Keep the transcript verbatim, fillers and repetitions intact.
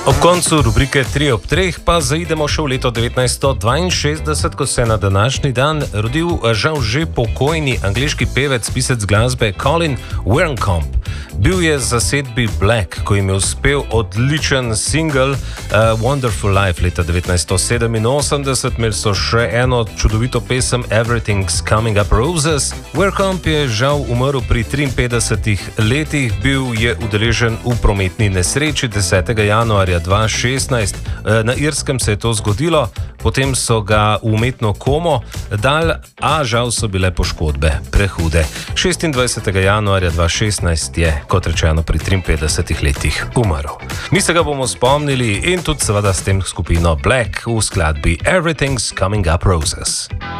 Ob koncu rubrike tri ob treh pa zaidemo še v leto devetnajststo dvainšestdeset, ko se je na današnji dan rodil žal že pokojni angleški pevec, pisec glasbe Colin Wernkomp. Bil je zasedbi Black, ko jim je uspel odličen single uh, Wonderful Life leta devetnajststo sedeminosemdeset, imeli so še eno čudovito pesem Everything's Coming Up Roses. Wernkomp je žal umrl pri triinpetdesetih letih, bil je udeležen v prometni nesreči desetega januarja dva tisoč šestnajst. Na Irskem se je to zgodilo, potem so ga v umetno komo dali, a žal so bile poškodbe prehude. šestindvajsetega januarja dva tisoč šestnajst je, kot rečeno, pri triinpetdesetih letih umrl. Mi se ga bomo spomnili in tudi seveda s tem skupino Black v skladbi Everything's Coming Up Roses.